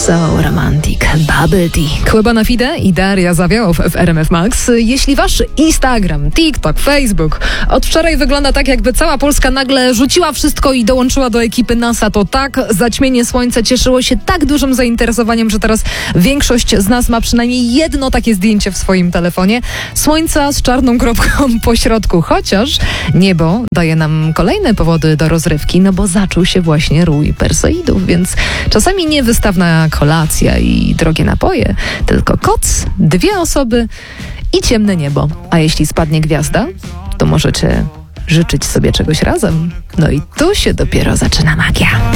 So romantic. Bubble tea. Kłebana Fide i Daria Zawiałow w RMF Max. Jeśli wasz Instagram, TikTok, Facebook od wczoraj wygląda tak, jakby cała Polska nagle rzuciła wszystko i dołączyła do ekipy NASA, to tak, zaćmienie słońca cieszyło się tak dużym zainteresowaniem, że teraz większość z nas ma przynajmniej jedno takie zdjęcie w swoim telefonie. Słońca z czarną kropką po środku, chociaż niebo daje nam kolejne powody do rozrywki, no bo zaczął się właśnie rój Perseidów, więc czasami nie wystawna kolacja i drogie napoje, tylko koc, 2 osoby i ciemne niebo. A jeśli spadnie gwiazda, to możecie życzyć sobie czegoś razem. No i tu się dopiero zaczyna magia.